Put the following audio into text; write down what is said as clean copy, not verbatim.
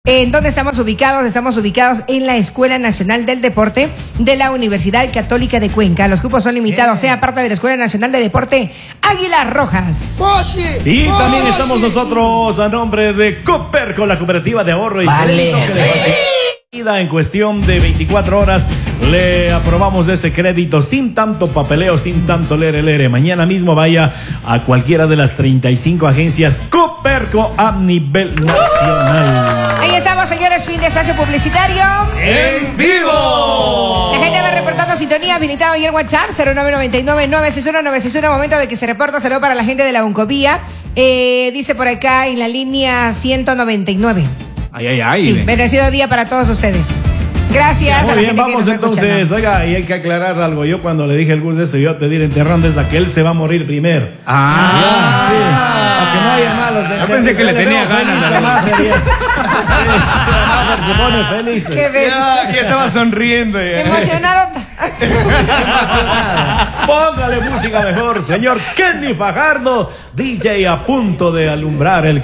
¿En dónde estamos ubicados? Estamos ubicados en la Escuela Nacional del Deporte de la Universidad Católica de Cuenca. Los cupos son limitados, sea parte de la Escuela Nacional de Deporte Águilas Rojas. Y también estamos nosotros a nombre de Cooper, con la cooperativa de ahorro y crédito en cuestión de 24 horas le aprobamos ese crédito sin tanto papeleo, sin tanto lere. Mañana mismo vaya a cualquiera de las 35 agencias Cooperco a nivel nacional. Ahí estamos, señores, fin de espacio publicitario ¡en vivo! La gente va reportando sintonía, habilitado y el WhatsApp 0999-961-961. Momento de que se reporta. Saludo para la gente de la Oncovía. Dice por acá en la línea 199. Ay. Sí, bendecido día para todos ustedes. Gracias. Muy a la bien, gente vamos que nos está entonces. escuchando. Oiga, y hay que aclarar algo. Yo cuando le dije el Gus de esto, yo te diré enterrando desde que él se va a morir primero. Sí. Para que no haya malos de Yo pensé que le tenía ganas. Se pone feliz. Qué bello. Ya estaba sonriendo. Emocionado. Póngale música mejor, señor Kenny Fajardo, DJ a punto de alumbrar el